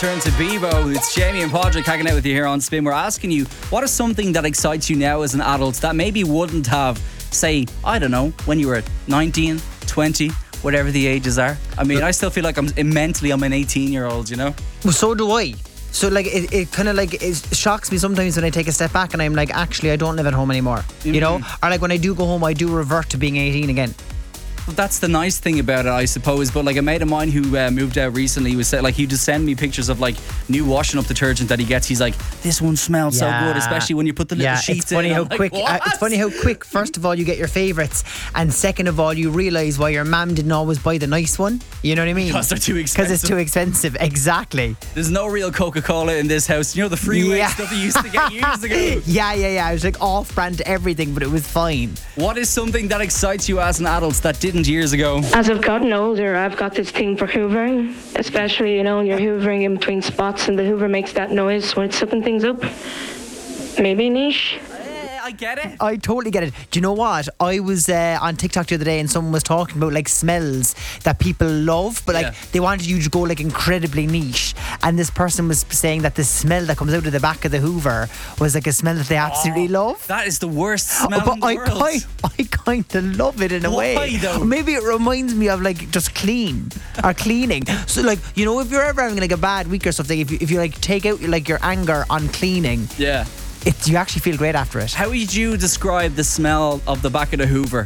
turn to Bebo. It's Jamie and Padraig hanging out with you here on Spin. We're asking you, what is something that excites you now as an adult that maybe wouldn't have, say, I don't know, when you were 19, 20, whatever the ages are? I mean, I still feel like I'm an 18-year-old, you know? Well, so do I. So like it kind of like it shocks me sometimes when I take a step back and I'm like, actually I don't live at home anymore, you know, or like when I do go home I do revert to being 18 again. Well, that's the nice thing about it, I suppose. But like a mate of mine who moved out recently was like, he just send me pictures of like new washing up detergent that he gets. He's like, this one smells so good, especially when you put the little sheets it's funny in. How quick, it's funny how quick, first of all, you get your favourites, and second of all, you realise why your mum didn't always buy the nice one. You know what I mean? Because they're too expensive. Because it's too expensive, exactly. There's no real Coca-Cola in this house. You know the freeway stuff you used to get years ago? Yeah. It was like off-brand to everything, but it was fine. What is something that excites you as an adult that didn't years ago? As I've gotten older, I've got this thing for hoovering, especially, you know, when you're hoovering in between spots and the hoover makes that noise when it's sucking things up. Maybe niche. I get it. I totally get it. Do you know what? I was on TikTok the other day and someone was talking about like smells that people love, but like they wanted you to go like incredibly niche. And this person was saying that the smell that comes out of the back of the Hoover was like a smell that they absolutely love. That is the worst smell in the world. I kind of love it in a way. Why though? Maybe it reminds me of like just cleaning. So like, you know, if you're ever having like a bad week or something, if you like take out like your anger on cleaning, you actually feel great after it. How would you describe the smell of the back of the Hoover?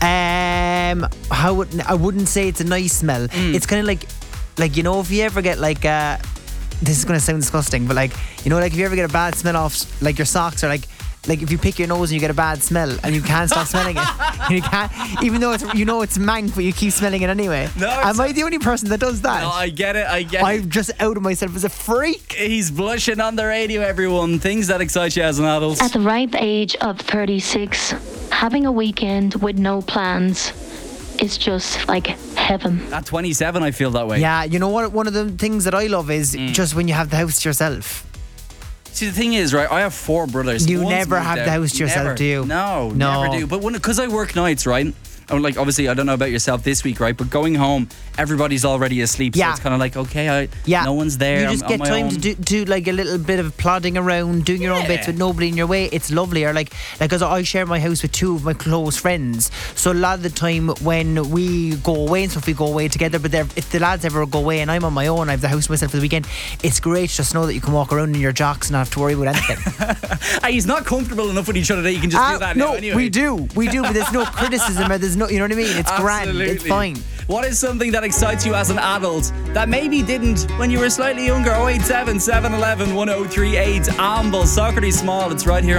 I wouldn't say it's a nice smell. It's kind of like you know, if you ever get like this is going to sound disgusting, but like, you know, like if you ever get a bad smell off like your socks, or like if you pick your nose and you get a bad smell and you can't stop smelling it, you can't, even though it's, you know, it's mank, but you keep smelling it anyway. Am I the only person that does that? No, I get it. I've just outed myself as a freak. He's blushing on the radio, everyone. Things that excite you as an adult. At the ripe age of 36, having a weekend with no plans is just like heaven. At 27, I feel that way. Yeah, you know what? One of the things that I love is just when you have the house to yourself. See, the thing is, right, I have 4 brothers. You never have the house to yourself, do you? No, never do. But because I work nights, right? I'm like, obviously, I don't know about yourself this week, right? But going home, everybody's already asleep. So it's kind of like, okay, no one's there. You just get time to do like a little bit of plodding around, doing your own bits with nobody in your way. It's lovely. Or like because I share my house with 2 of my close friends. So a lot of the time when we go away and stuff, we go away together. But if the lads ever go away and I'm on my own, I have the house myself for the weekend, it's great just to know that you can walk around in your jocks and not have to worry about anything. He's not comfortable enough with each other that you can just do that now anyway. We do, but there's no criticism, or there's no, you know what I mean? It's grand, it's fine. What is something that excites you as an adult that maybe didn't when you were slightly younger? 087 711 1038. Amble, Socrates Small. It's right here on